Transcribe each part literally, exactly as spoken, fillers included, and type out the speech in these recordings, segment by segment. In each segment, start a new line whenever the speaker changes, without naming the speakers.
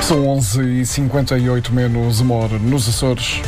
São onze e cinquenta e oito menos uma hora nos Açores.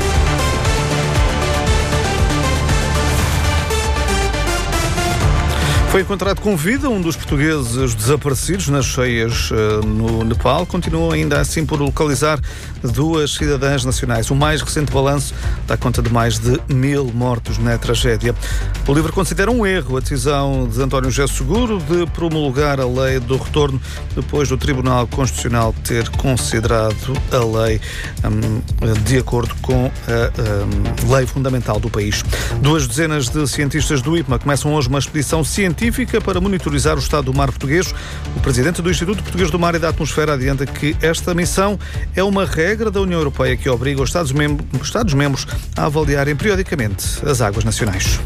Foi encontrado com vida um dos portugueses desaparecidos nas cheias uh, no Nepal. Continuam ainda assim por localizar duas cidadãs nacionais. O mais recente balanço dá conta de mais de mil mortos na tragédia. O livro considera um erro a decisão de António José Seguro de promulgar a lei do retorno depois do Tribunal Constitucional ter considerado a lei um, de acordo com a um, lei fundamental do país. Duas dezenas de cientistas do I P M A começam hoje uma expedição científica para monitorizar o estado do mar português. O presidente do Instituto Português do Mar e da Atmosfera adianta que esta missão é uma regra da União Europeia que obriga os Estados-membros, os Estados-membros a avaliarem periodicamente as águas nacionais.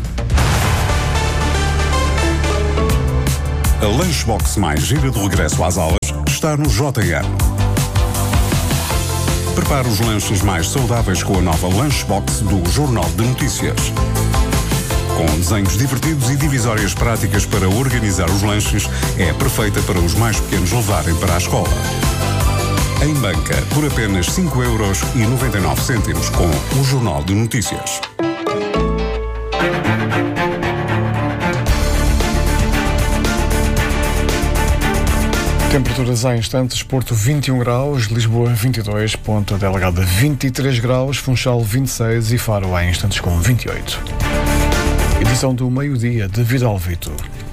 A Lunchbox mais gira de regresso às aulas está no J N. Prepare os lanches mais saudáveis com a nova Lunchbox do Jornal de Notícias. Com desenhos divertidos e divisórias práticas para organizar os lanches, é perfeita para os mais pequenos levarem para a escola. Em banca, por apenas cinco euros e noventa e nove cêntimos com o Jornal de Notícias.
Temperaturas há instantes: Porto vinte e um graus, Lisboa vinte e dois, Ponta Delgada vinte e três graus, Funchal vinte e seis e Faro há instantes com vinte e oito. Edição do meio-dia de Vidal Vito.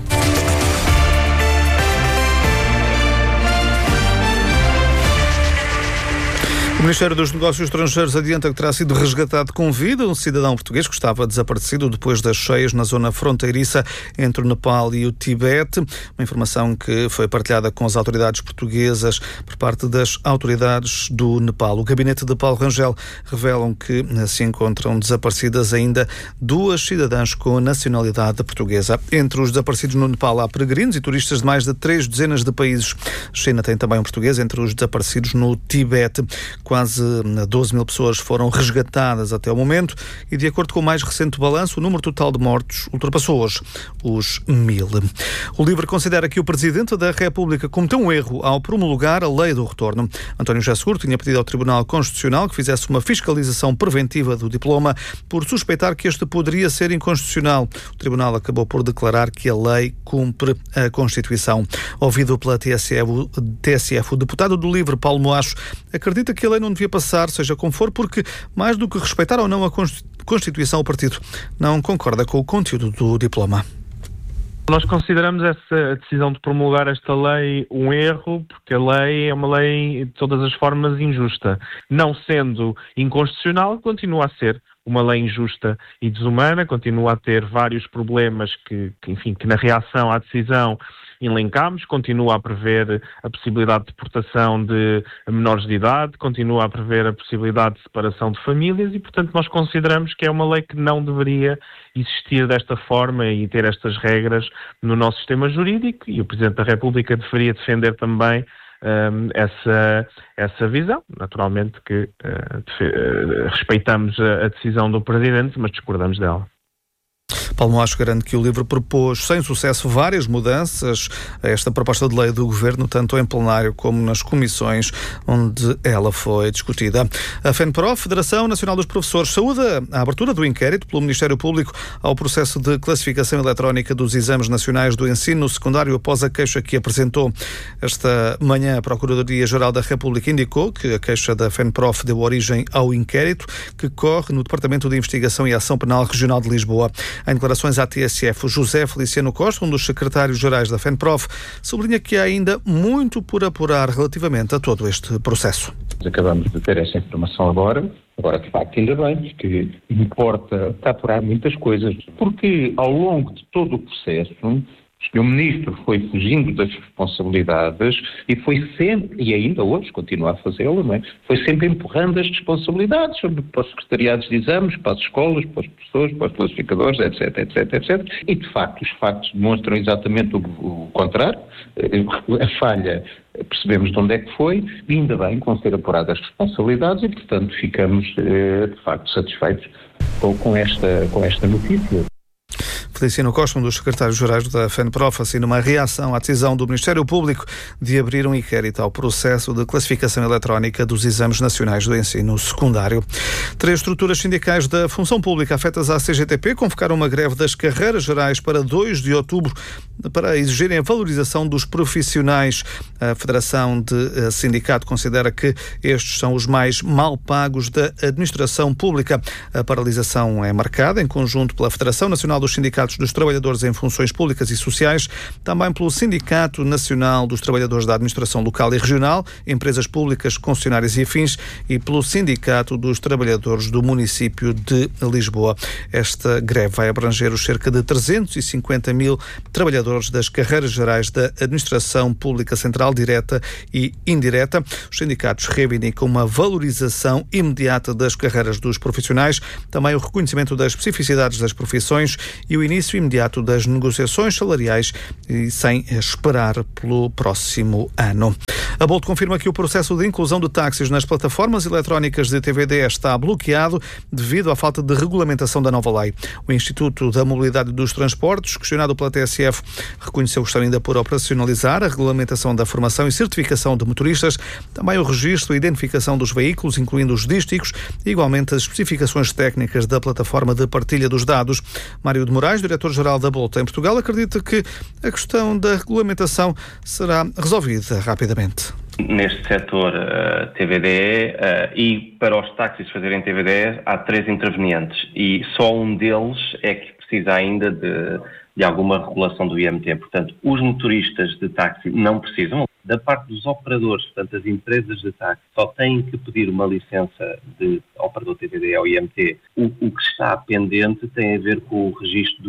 O Ministério dos Negócios Estrangeiros adianta que terá sido resgatado com vida um cidadão português que estava desaparecido depois das cheias na zona fronteiriça entre o Nepal e o Tibete. Uma informação que foi partilhada com as autoridades portuguesas por parte das autoridades do Nepal. O gabinete de Paulo Rangel revelam que se encontram desaparecidas ainda duas cidadãs com nacionalidade portuguesa. Entre os desaparecidos no Nepal há peregrinos e turistas de mais de três dezenas de países. A China tem também um português entre os desaparecidos no Tibete. Quase doze mil pessoas foram resgatadas até o momento e, de acordo com o mais recente balanço, o número total de mortos ultrapassou hoje os mil. O LIVRE considera que o Presidente da República cometeu um erro ao promulgar a lei do retorno. António José Seguro tinha pedido ao Tribunal Constitucional que fizesse uma fiscalização preventiva do diploma por suspeitar que este poderia ser inconstitucional. O Tribunal acabou por declarar que a lei cumpre a Constituição. Ouvido pela T S F, o, T S F, o deputado do LIVRE, Paulo Moacho, acredita que a lei não devia passar, seja como for, porque, mais do que respeitar ou não a Constituição, o partido não concorda com o conteúdo do diploma.
Nós consideramos essa decisão de promulgar esta lei um erro, porque a lei é uma lei de todas as formas injusta. Não sendo inconstitucional, continua a ser uma lei injusta e desumana, continua a ter vários problemas que, que enfim, que na reação à decisão elencámos, continua a prever a possibilidade de deportação de menores de idade, continua a prever a possibilidade de separação de famílias e, portanto, nós consideramos que é uma lei que não deveria existir desta forma e ter estas regras no nosso sistema jurídico, e o Presidente da República deveria defender também um, essa, essa visão. Naturalmente que uh, defe- uh, respeitamos a, a decisão do Presidente, mas discordamos dela.
Paulo Moacho garante que o LIVRE propôs sem sucesso várias mudanças a esta proposta de lei do Governo, tanto em plenário como nas comissões onde ela foi discutida. A FENPROF, Federação Nacional dos Professores, saúda a abertura do inquérito pelo Ministério Público ao processo de classificação eletrónica dos exames nacionais do ensino secundário após a queixa que apresentou. Esta manhã, a Procuradoria-Geral da República indicou que a queixa da FENPROF deu origem ao inquérito que corre no Departamento de Investigação e Ação Penal Regional de Lisboa. Em declarações à T S F, o José Feliciano Costa, um dos secretários-gerais da FENPROF, sublinha que há ainda muito por apurar relativamente a todo este processo.
Acabamos de ter essa informação agora. Agora, de facto, ainda bem, porque importa apurar muitas coisas. Porque ao longo de todo o processo, o Ministro foi fugindo das responsabilidades e foi sempre, e ainda hoje continua a fazê-lo, não é? Foi sempre empurrando as responsabilidades sobre, para os secretariados de exames, para as escolas, para os professores, para os classificadores, etc, etc, etc. E, de facto, os factos demonstram exatamente o, o contrário. A falha, percebemos de onde é que foi, e ainda bem com ser apuradas as responsabilidades e, portanto, ficamos, de facto, satisfeitos com, com, esta, com esta notícia.
Feliciano Costa, um dos secretários-gerais da FENPROF, assim numa reação à decisão do Ministério Público de abrir um inquérito ao processo de classificação eletrónica dos exames nacionais do ensino secundário. Três estruturas sindicais da função pública afetas à C G T P convocaram uma greve das carreiras gerais para dois de outubro para exigirem a valorização dos profissionais. A Federação de Sindicato considera que estes são os mais mal pagos da administração pública. A paralisação é marcada em conjunto pela Federação Nacional dos Sindicatos dos Trabalhadores em Funções Públicas e Sociais, também pelo Sindicato Nacional dos Trabalhadores da Administração Local e Regional, Empresas Públicas, Concessionárias e Afins e pelo Sindicato dos Trabalhadores do município de Lisboa. Esta greve vai abranger os cerca de trezentos e cinquenta mil trabalhadores das carreiras gerais da Administração Pública Central, direta e indireta. Os sindicatos reivindicam uma valorização imediata das carreiras dos profissionais, também o reconhecimento das especificidades das profissões e o início imediato das negociações salariais e sem esperar pelo próximo ano. A Bolt confirma que o processo de inclusão de táxis nas plataformas eletrónicas de T V D está bloqueado devido à falta de regulamentação da nova lei. O Instituto da Mobilidade dos Transportes, questionado pela T S F, reconheceu estar ainda por operacionalizar a regulamentação da formação e certificação de motoristas, também o registro e identificação dos veículos, incluindo os dísticos, e igualmente as especificações técnicas da plataforma de partilha dos dados. Mário de Moraes, diretor-geral da Bolt em Portugal, acredita que a questão da regulamentação será resolvida rapidamente.
Neste setor uh, T V D E uh, e para os táxis fazerem T V D E há três intervenientes e só um deles é que precisa ainda de, de alguma regulação do I M T. Portanto, os motoristas de táxi não precisam. Da parte dos operadores, portanto, as empresas de táxi só têm que pedir uma licença de operador T V D E ao I M T. O, o que está pendente tem a ver com o registro do